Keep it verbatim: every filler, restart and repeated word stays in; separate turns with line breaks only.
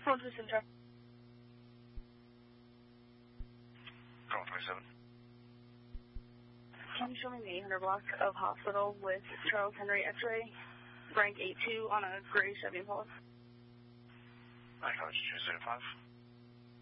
one two seven, Charlie.
Call twenty-seven.
Can you show me the eight hundred block of hospital with Charles Henry X-ray, rank eight two on a gray Chevy Impala?
I got you two zero five.